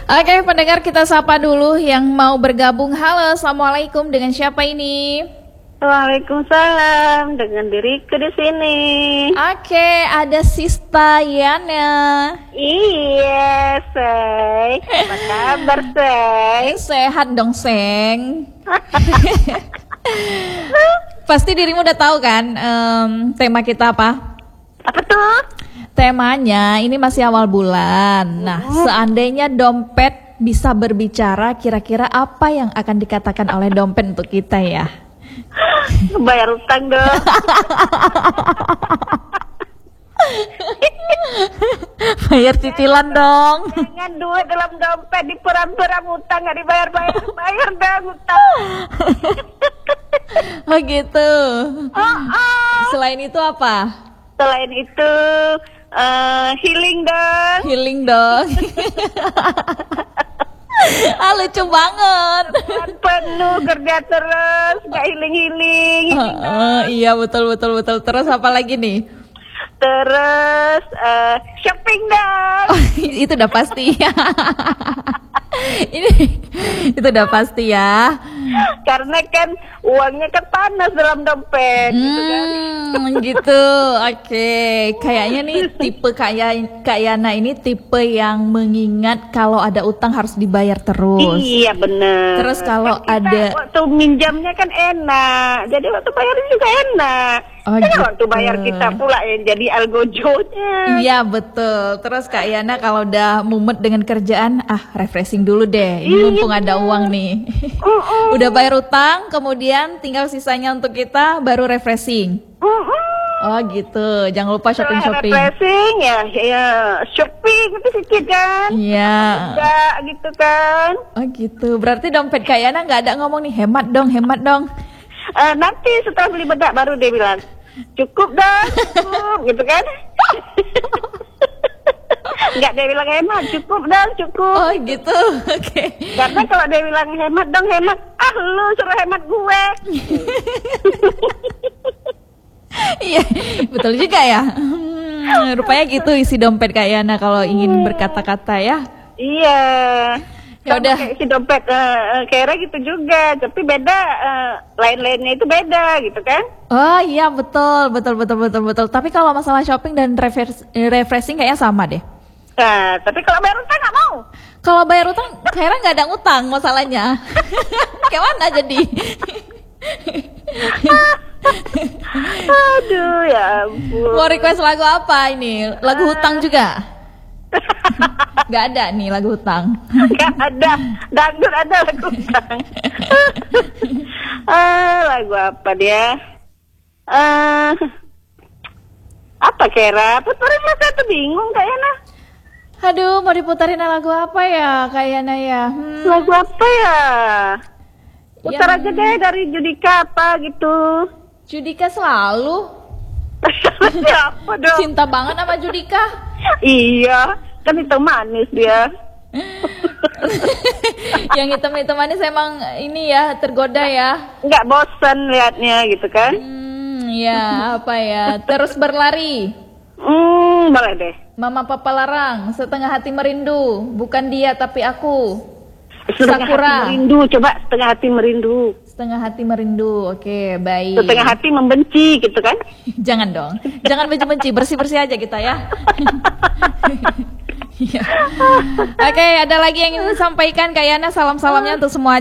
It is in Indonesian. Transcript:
Oke, pendengar kita sapa dulu yang mau bergabung. Halo, assalamualaikum. Dengan siapa ini? Waalaikumsalam, dengan diriku di sini. Oke, ada Sista Yana. Iya, Say. Apa kabar, Say? Sehat dong, Seng. Pasti dirimu udah tahu kan tema kita apa? Apa tuh? Temanya ini masih awal bulan. Nah, seandainya dompet bisa berbicara, kira-kira apa yang akan dikatakan oleh dompet untuk kita ya? Bayar utang dong. Bayar cicilan dong. Jangan duit dalam dompet diperam-peram utang, nggak dibayar-bayar. Bayar dong utang. Oh gitu. Oh. Selain itu apa? Selain itu, healing dong. Healing dong. Ah, lucu banget. Penuh kerja terus, nggak healing. Iya, betul. Terus apa lagi nih? Terus shopping dong. Itu udah pasti. Itu udah pasti ya. Karena kan uangnya kan panas dalam dompet gitu kan. Gitu. Oke. Kayaknya nih tipe Kak Yana ini tipe yang mengingat kalau ada utang harus dibayar terus. Iya bener. Terus kalau kan kita ada waktu minjamnya kan enak, jadi waktu bayarnya juga enak. Oh, Kan gitu. waktu bayar kita pula yang jadi algojonya. Iya betul. Terus Kak Yana kalau udah mumet dengan kerjaan, refreshing dulu deh. Ini mumpung ada uang nih. Udah bayar utang, kemudian tinggal sisanya untuk kita, baru refreshing. Oh gitu. Jangan lupa shopping. Refreshing ya shopping itu sedikit kan. Iya. Enggak gitu kan. Oh gitu. Berarti dompet Kak Yana nggak ada ngomong nih hemat dong. Nanti setelah beli bedak baru dia bilang cukup gitu kan. Enggak, dia bilang hemat, cukup. Oh gitu. Oke. Karena kalau dia bilang hemat, lu suruh hemat gue. Iya, betul juga ya. Rupanya gitu isi dompet Kak Yana kalau ingin berkata-kata ya. Iya. Ya udah. Isi dompet kira gitu juga, tapi beda, lain-lainnya itu beda gitu kan. Oh iya betul. Tapi kalau masalah shopping dan refreshing kayaknya sama deh. Nah, tapi kalau bayar utang nggak mau. Kalau bayar utang, kayaknya nggak ada utang masalahnya. Kayak mana jadi? Aduh ya ampun. Mau request lagu apa ini? Lagu hutang juga? Gak ada nih lagu hutang. Gak ada, dangdut ada lagu utang. Lagu apa dia? Apa kira? Puterin lah, saya tuh bingung kayaknya. Aduh, mau diputarin lagu apa ya kayaknya ya? Lagu apa ya? Putar aja deh dari Judika apa gitu. Judika selalu. Siapa dong? Cinta banget sama Judika. Iya, kan itu manis dia. Yang hitam-hitam manis emang ini ya, tergoda ya. Nggak bosan liatnya gitu kan? Ya apa ya? Terus berlari. Boleh deh. Mama Papa larang, setengah hati merindu, bukan dia tapi aku. Setengah Sakura. hati merindu, coba setengah hati merindu. Setengah hati merindu, oke baik. Setengah hati membenci gitu kan? Jangan dong, jangan benci-benci, bersih-bersih aja kita ya. Oke, ada lagi yang ingin disampaikan Kak Yana, salam-salamnya untuk semua.